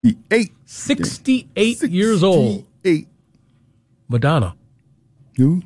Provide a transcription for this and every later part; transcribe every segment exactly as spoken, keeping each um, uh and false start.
Eight. sixty-eight okay. years old. Eight. Madonna. Who?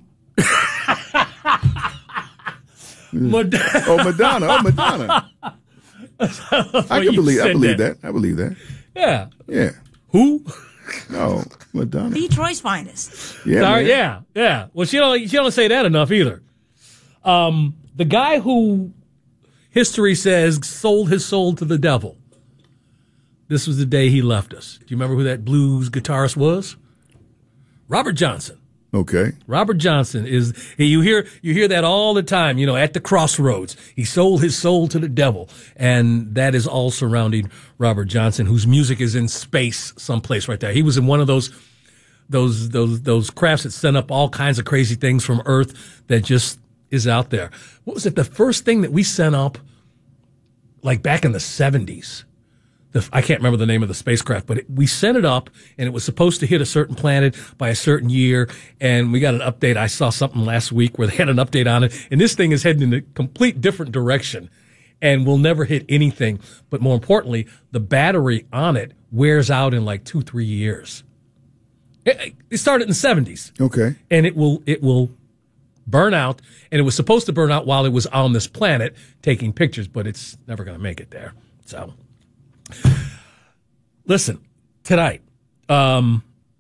Madonna. Oh, Madonna. Oh, Madonna. I can believe. I believe that. that. I believe that. Yeah. Yeah. Who? No, Madonna. Detroit's finest. Yeah. Sorry, yeah. Yeah. Well, she don't. She don't say that enough either. Um, the guy who history says sold his soul to the devil. This was the day he left us. Do you remember who that blues guitarist was? Robert Johnson. Okay. Robert Johnson is, you hear, you hear that all the time, you know, at the crossroads. He sold his soul to the devil. And that is all surrounding Robert Johnson, whose music is in space someplace right there. He was in one of those, those, those, those crafts that send up all kinds of crazy things from Earth that just is out there. What was it? The first thing that we sent up, like back in the seventies. The, I can't remember the name of the spacecraft, but it, we sent it up, and it was supposed to hit a certain planet by a certain year, and we got an update. I saw something last week where they had an update on it, and this thing is heading in a complete different direction, and will never hit anything. But more importantly, the battery on it wears out in like two, three years. It, it started in the seventies. Okay. And it will it will burn out, and it was supposed to burn out while it was on this planet taking pictures, but it's never going to make it there. So... Listen, tonight, um,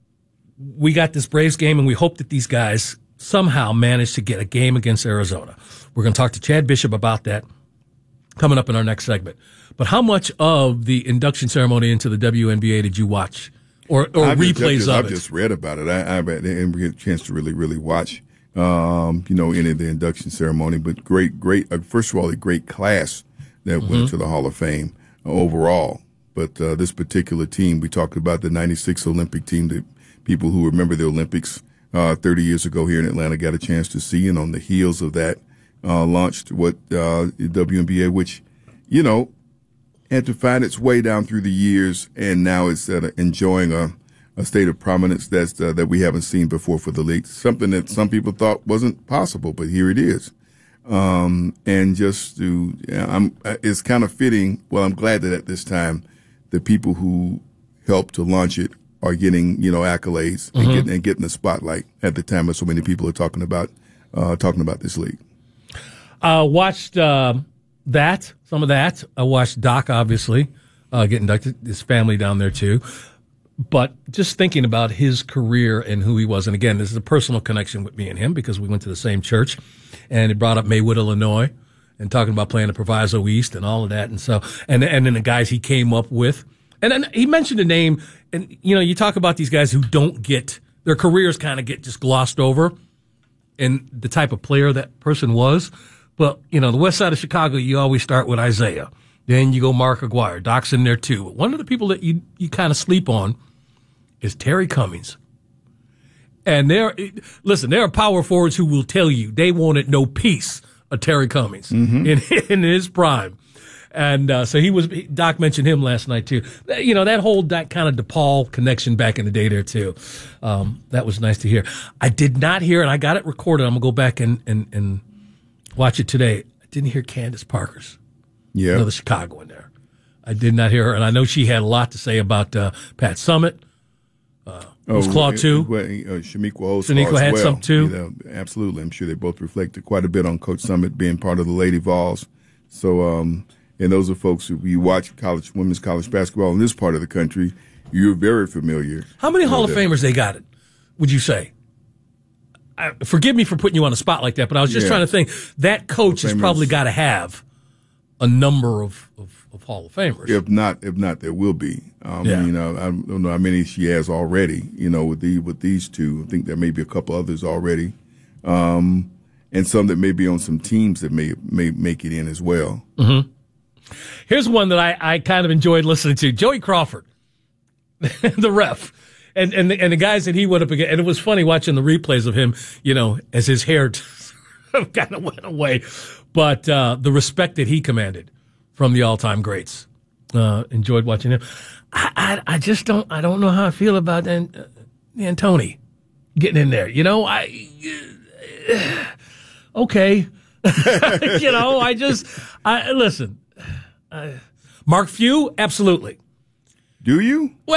we got this Braves game, and we hope that these guys somehow manage to get a game against Arizona. We're going to talk to Chad Bishop about that coming up in our next segment. But how much of the induction ceremony into the W N B A did you watch, or, or I've replays just, of I've it? I've just read about it. I, I didn't get a chance to really, really watch, um, you know, any of the induction ceremony. But great, great. Uh, first of all, a great class that mm-hmm. went to the Hall of Fame overall. But uh, this particular team, we talked about the ninety-six Olympic team that people who remember the Olympics uh, thirty years ago here in Atlanta got a chance to see. And on the heels of that, uh, launched what uh, W N B A, which, you know, had to find its way down through the years. And now it's uh, enjoying a, a state of prominence that's, uh, that we haven't seen before for the league. Something that some people thought wasn't possible, but here it is. Um, and just to, yeah, I'm, it's kind of fitting. Well, I'm glad that at this time, the people who helped to launch it are getting, you know, accolades mm-hmm. and, getting, and getting the spotlight at the time that so many people are talking about, uh, talking about this league. I uh, watched, uh, that, some of that. I watched Doc, obviously, uh, get inducted, his family down there too. But just thinking about his career and who he was. And again, this is a personal connection with me and him because we went to the same church, and it brought up Maywood, Illinois, and talking about playing the Proviso East and all of that. And so, and, and then the guys he came up with. And then he mentioned a name, and, you know, you talk about these guys who don't get, their careers kind of get just glossed over and the type of player that person was. But, you know, the west side of Chicago, you always start with Isaiah. Then you go Mark Aguirre. Doc's in there too. But one of the people that you, you kind of sleep on is Terry Cummings. And there, listen, there are power forwards who will tell you they wanted no piece of Terry Cummings mm-hmm. in, in his prime. And uh, so he was, Doc mentioned him last night too. You know, that whole that kind of DePaul connection back in the day there too. Um, that was nice to hear. I did not hear, and I got it recorded. I'm going to go back and, and, and watch it today. I didn't hear Candace Parker's. Yeah. Another Chicagoan there. I did not hear her, and I know she had a lot to say about uh, Pat Summitt. Uh, oh, was Claude too. Well, uh, Shaniqua Holds Shaniqua had well. some too. You know, absolutely. I'm sure they both reflected quite a bit on Coach Summitt being part of the Lady Vols. So, um, and those are folks who you watch college, women's college basketball in this part of the country. You're very familiar. How many Hall of Famers they got it, would you say? I, forgive me for putting you on a spot like that, but I was just yeah. trying to think. That coach has probably got to have a number of, of, of Hall of Famers. If not, if not, there will be. Um, yeah. You know, I don't know how many she has already. You know, with the with these two, I think there may be a couple others already, um, and some that may be on some teams that may may make it in as well. Mm-hmm. Here's one that I, I kind of enjoyed listening to: Joey Crawford, the ref, and and the, and the guys that he went up against. And it was funny watching the replays of him. You know, as his hair kind of went away. But uh, the respect that he commanded from the all-time greats, uh, enjoyed watching him. I, I, I just don't, I don't know how I feel about An, uh, Antony getting in there. You know, I, uh, okay, you know, I just, I listen. Uh, Mark Few, absolutely. Do you?